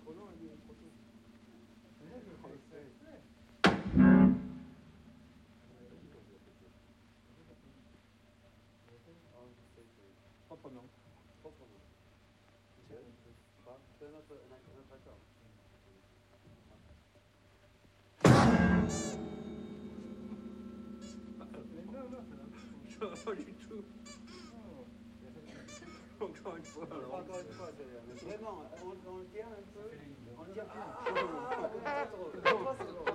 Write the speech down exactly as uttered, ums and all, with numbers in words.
trop long, il est trop tôt. Proprement. Proprement. C'est notre accord. Non, non, pas du tout. Encore une fois. Alors, encore une fois, c'est vraiment, on, on le tient un peu. On le tient. Ah, ah, ah, ah, ah, ah, ah, ah, ah, ah, ah, ah,